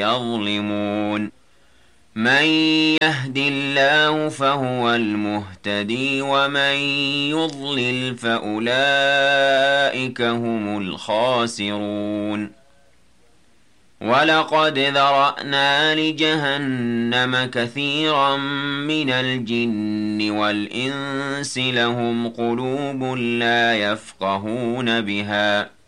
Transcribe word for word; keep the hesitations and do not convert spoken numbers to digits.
يظلمون من يهد الله فهو المهتدي ومن يضلل فأولئك هم الخاسرون ولقد ذرأنا لجهنم كثيرا من الجن والإنس لهم قلوب لا يفقهون بها